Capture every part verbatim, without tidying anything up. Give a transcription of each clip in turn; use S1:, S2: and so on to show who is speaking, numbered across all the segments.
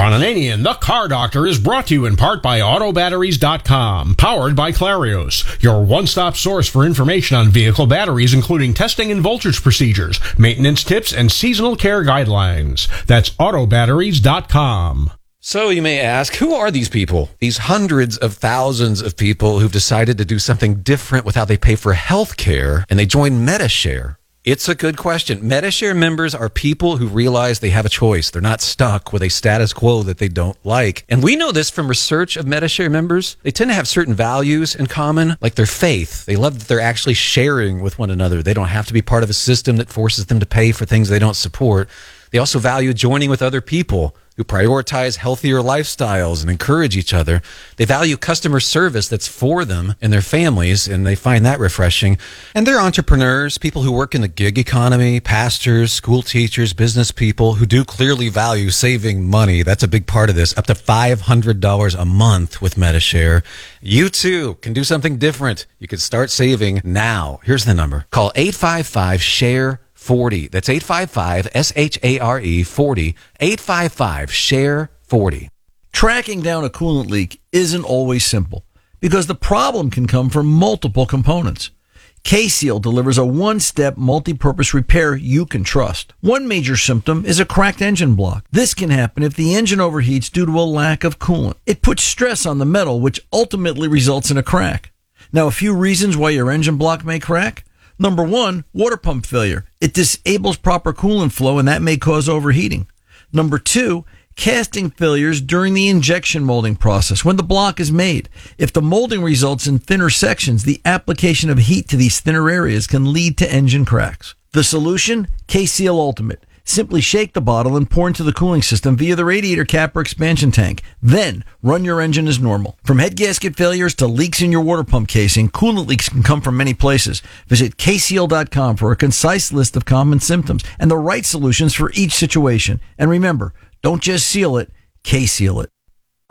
S1: Ron Ananian, the Car Doctor, is brought to you in part by Auto Batteries dot com, powered by Clarios, your one-stop source for information on vehicle batteries, including testing and voltage procedures, maintenance tips, and seasonal care guidelines. That's Auto Batteries dot com.
S2: So you may ask, who are these people? These hundreds of thousands of people who've decided to do something different with how they pay for health care, and they join Medi-Share. It's a good question. Medi-Share members are people who realize they have a choice. They're not stuck with a status quo that they don't like. And we know this from research of Medi-Share members. They tend to have certain values in common, like their faith. They love that they're actually sharing with one another. They don't have to be part of a system that forces them to pay for things they don't support. They also value joining with other people who prioritize healthier lifestyles and encourage each other. They value customer service that's for them and their families, and they find that refreshing. And they're entrepreneurs, people who work in the gig economy, pastors, school teachers, business people who do clearly value saving money. That's a big part of this, up to five hundred dollars a month with Medi-Share. You too can do something different. You can start saving now. Here's the number. Call eight five five, share forty. That's eight five five, S H A R E, forty. eight five five, share forty.
S3: Tracking down a coolant leak isn't always simple because the problem can come from multiple components. K-Seal delivers a one-step multi-purpose repair you can trust. One major symptom is a cracked engine block. This can happen if the engine overheats due to a lack of coolant. It puts stress on the metal, which ultimately results in a crack. Now, a few reasons why your engine block may crack. Number one, water pump failure. It disables proper coolant flow, and that may cause overheating. Number two, casting failures during the injection molding process when the block is made. If the molding results in thinner sections, the application of heat to these thinner areas can lead to engine cracks. The solution? K-Seal Ultimate. Simply shake the bottle and pour into the cooling system via the radiator cap or expansion tank. Then, run your engine as normal. From head gasket failures to leaks in your water pump casing, coolant leaks can come from many places. Visit K Seal dot com for a concise list of common symptoms and the right solutions for each situation. And remember, don't just seal it, K-Seal it.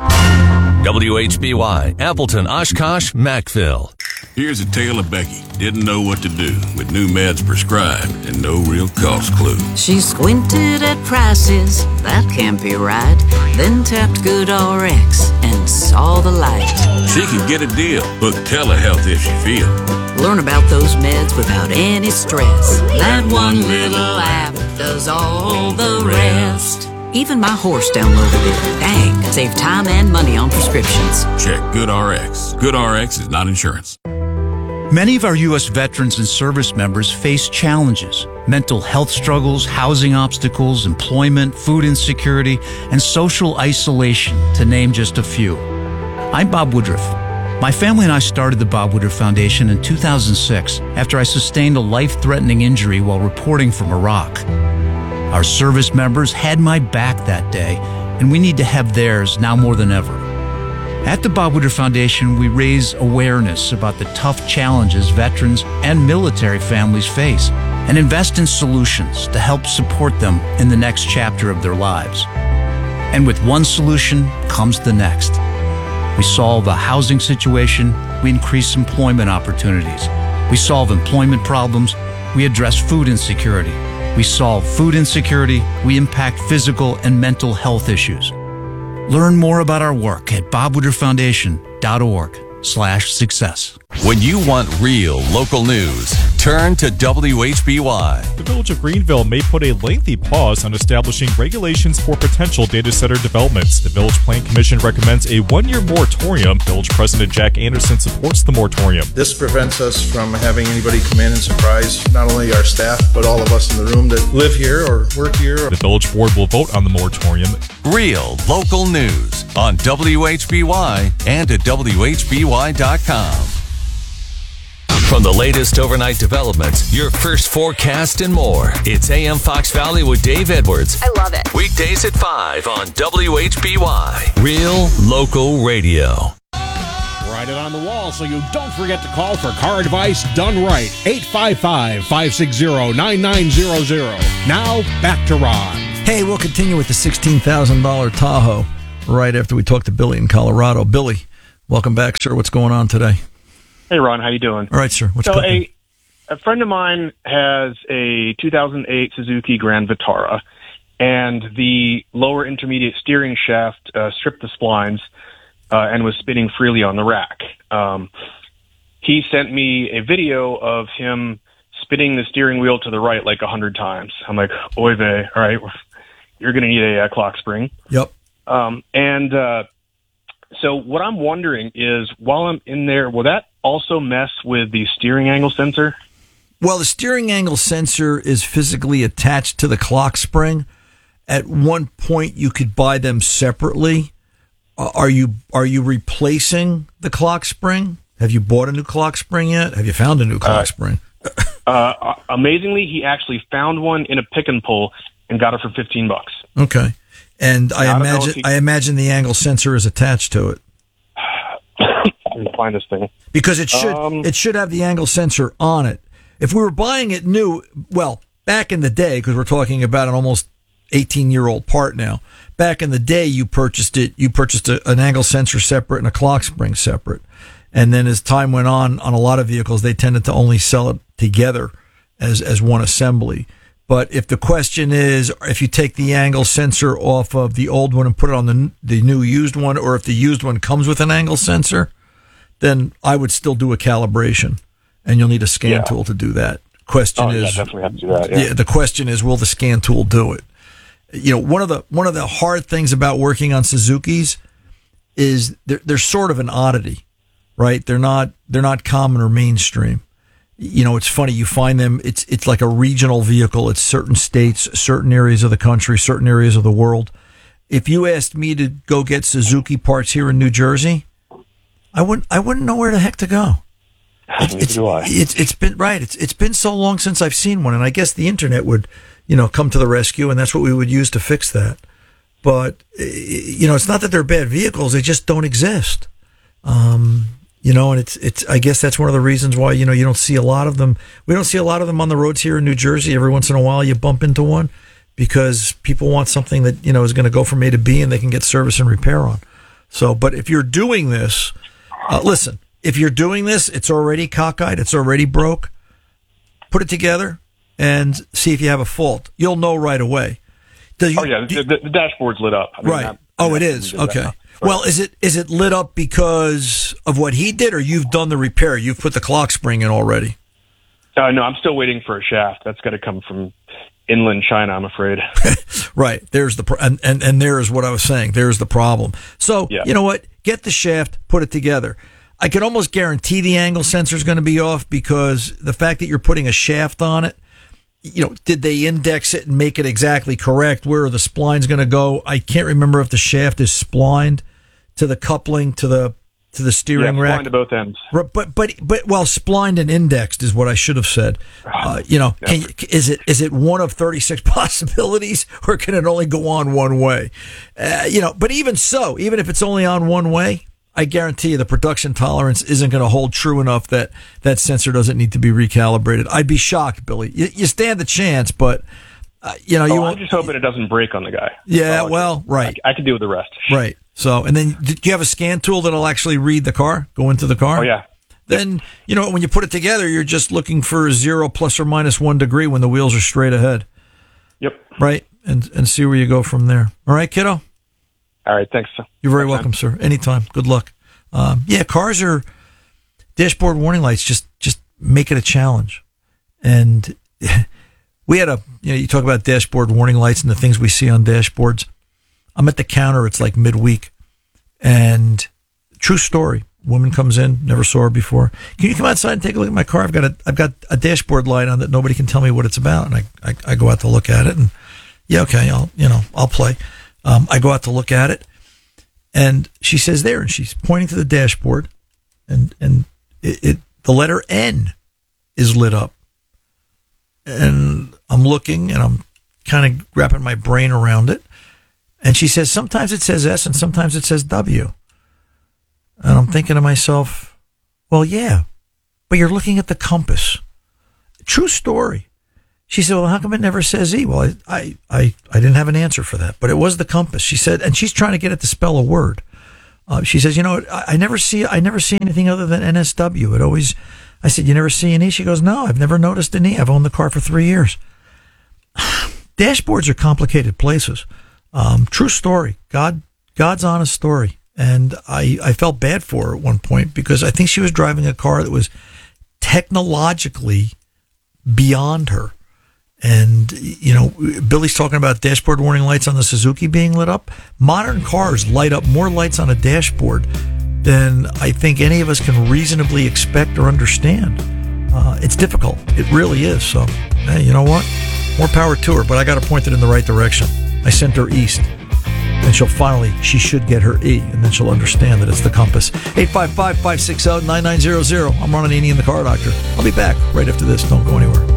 S4: W H B Y, Appleton, Oshkosh, Mackville.
S5: Here's a tale of Becky. Didn't know what to do with new meds prescribed and no real cost clue.
S6: She squinted at prices, that can't be right. Then tapped GoodRx and saw the light.
S5: She can get a deal. Book telehealth if she feels.
S6: Learn about those meds without any stress. That one little app does all the rest. Even my horse downloaded it. Dang, save time and money on prescriptions.
S5: Check GoodRx. GoodRx is not insurance.
S7: Many of our U S veterans and service members face challenges: mental health struggles, housing obstacles, employment, food insecurity, and social isolation, to name just a few. I'm Bob Woodruff. My family and I started the Bob Woodruff Foundation in two thousand six after I sustained a life-threatening injury while reporting from Iraq. Our service members had my back that day, and we need to have theirs now more than ever. At the Bob Woodruff Foundation, we raise awareness about the tough challenges veterans and military families face and invest in solutions to help support them in the next chapter of their lives. And with one solution comes the next. We solve a housing situation, we increase employment opportunities. We solve employment problems, we address food insecurity. We solve food insecurity, we impact physical and mental health issues. Learn more about our work at bob woodruff foundation dot org slash success.
S4: When you want real local news, turn to W H B Y.
S8: The Village of Greenville may put a lengthy pause on establishing regulations for potential data center developments. The Village Plan Commission recommends a one-year moratorium. Village President Jack Anderson supports the moratorium.
S9: This prevents us from having anybody come in and surprise not only our staff, but all of us in the room that live here or work here.
S8: The Village Board will vote on the moratorium.
S4: Real local news on W H B Y and at W H B Y dot com. From the latest overnight developments, your first forecast and more. It's A M Fox Valley with Dave Edwards.
S10: I love it.
S4: Weekdays at five on W H B Y. Real local radio.
S1: Write it on the wall so you don't forget to call for car advice done right. eight five five, five six zero, nine nine zero zero. Now, back to Ron.
S3: Hey, we'll continue with the sixteen thousand dollars Tahoe right after we talk to Billy in Colorado. Billy, welcome back, sir. What's going on today?
S11: Hey, Ron, how you doing?
S3: All right, sir. What's
S11: so
S3: cooking?
S11: a, a friend of mine has a two thousand eight Suzuki Grand Vitara, and the lower intermediate steering shaft uh, stripped the splines uh, and was spinning freely on the rack. Um, he sent me a video of him spinning the steering wheel to the right like a hundred times. I'm like, oy vey, all right, you're going to need a, a clock spring.
S3: Yep.
S11: Um, and uh, so what I'm wondering is, while I'm in there, will that also mess with the steering angle sensor?
S3: Well, the steering angle sensor is physically attached to the clock spring. At one point, you could buy them separately. Uh, are you are you replacing the clock spring? Have you bought a new clock spring yet? Have you found a new clock
S11: Uh,
S3: spring?
S11: uh, amazingly, he actually found one in a pick and pull and got it for fifteen bucks.
S3: Okay. And I,
S11: I don't know
S3: imagine
S11: if he-
S3: I imagine the angle sensor is attached to it.
S11: Let me find this thing.
S3: Because it should
S11: Um,
S3: it should have the angle sensor on it. If we were buying it new, well, back in the day, because we're talking about an almost eighteen-year-old part now. Back in the day, you purchased it. You purchased a, an angle sensor separate and a clock spring separate. And then as time went on, on a lot of vehicles, they tended to only sell it together as as one assembly. But if the question is, if you take the angle sensor off of the old one and put it on the the new used one, or if the used one comes with an angle sensor, then I would still do a calibration, and you'll need a scan
S11: Yeah.
S3: tool to do that. Question
S11: Oh, yeah,
S3: is,
S11: definitely have to do that. Yeah.
S3: the question is, will the scan tool do it? You know, one of the one of the hard things about working on Suzukis is they're they're sort of an oddity, right? They're not they're not common or mainstream. You know, it's funny, you find them, it's it's like a regional vehicle. It's certain states, certain areas of the country, certain areas of the world. If you asked me to go get Suzuki parts here in New Jersey, I wouldn't I wouldn't know where the heck to go. It's
S11: Neither
S3: it's,
S11: do I.
S3: it's it's been right. It's it's been so long since I've seen one, and I guess the internet would, you know, come to the rescue, and that's what we would use to fix that. But you know, it's not that they're bad vehicles; they just don't exist. Um, you know, and it's it's. I guess that's one of the reasons why you know you don't see a lot of them. We don't see a lot of them on the roads here in New Jersey. Every once in a while, you bump into one because people want something that you know is going to go from A to B, and they can get service and repair on. So, but if you're doing this, uh, listen. If you're doing this, it's already cockeyed, it's already broke. Put it together and see if you have a fault. You'll know right away. Do you,
S11: Oh yeah, the, the, the dashboard's lit up. I mean,
S3: right.
S11: that-
S3: Oh, it
S11: that-
S3: is.
S11: we did that
S3: Okay.
S11: now.
S3: Well, is it is it lit up because of what he did, or you've done the repair? You've put the clock spring in already.
S11: Uh, no, I'm still waiting for a shaft. That's got to come from inland China, I'm afraid.
S3: Right. There's the pro- and, and and there is what I was saying. There's the problem. So
S11: Yeah.
S3: you know what? Get the shaft, put it together. I can almost guarantee the angle sensor is going to be off because the fact that you're putting a shaft on it, you know, did they index it and make it exactly correct? Where are the splines going to go? I can't remember if the shaft is splined to the coupling to the to the steering
S11: yeah,
S3: rack.
S11: flying to both ends.
S3: But but but but well, splined and indexed is what I should have said. Uh, you know, can, is it is it one of thirty-six possibilities, or can it only go on one way? Uh, you know, but even so, even if it's only on one way, I guarantee you the production tolerance isn't going to hold true enough that that sensor doesn't need to be recalibrated. I'd be shocked, Billy. You, you stand the chance, but uh, you know you
S11: Oh,
S3: won't.
S11: I'm just hoping it doesn't break on the guy.
S3: Yeah,
S11: Oh,
S3: well, right,
S11: I, I can deal with the rest.
S3: right. So, and then, do you have a scan tool that'll actually read the car, go into the car?
S11: Oh yeah.
S3: Then, you know, when you put it together, you're just looking for zero plus or minus one degree when the wheels are straight ahead.
S11: Yep.
S3: Right? And and see where you go from there. All right, kiddo?
S11: All right. Thanks.
S3: You're very
S11: Thanks,
S3: welcome,
S11: man.
S3: sir. Anytime. Good luck. Um, yeah, cars are, dashboard warning lights just, just make it a challenge. And we had a, you know, you talk about dashboard warning lights and the things we see on dashboards. I'm at the counter. It's like midweek. And true story. Woman comes in, never saw her before. Can you come outside and take a look at my car? I've got a, I've got a dashboard light on that nobody can tell me what it's about. And I, I, I go out to look at it and yeah, okay, I'll, you know, I'll play. Um, I go out to look at it and she says there, and she's pointing to the dashboard and, and it, it the letter N is lit up. And I'm looking and I'm kind of wrapping my brain around it. And she says, sometimes it says S and sometimes it says W. And I'm thinking to myself, well, yeah, but you're looking at the compass. True story. She said, well, how come it never says E? Well, I, I, I didn't have an answer for that, but it was the compass. She said, and she's trying to get it to spell a word. Uh, she says, you know, I, I never see, I never see anything other than N S W. It always, I said, you never see an E? She goes, no, I've never noticed an E. I've owned the car for three years. dashboards are complicated places. Um, true story. God, God's honest story. And I, I felt bad for her at one point because I think she was driving a car that was technologically beyond her. And, you know, Billy's talking about dashboard warning lights on the Suzuki being lit up. Modern cars light up more lights on a dashboard than I think any of us can reasonably expect or understand. Uh, it's difficult. It really is. So, hey, you know what? More power to her, but I got to point it in the right direction. I sent her east. And she'll finally, she should get her E, and then she'll understand that it's the compass. eight five five, five six zero, nine nine zero zero. I'm Ron Ananian, the Car Doctor. I'll be back right after this. Don't go anywhere.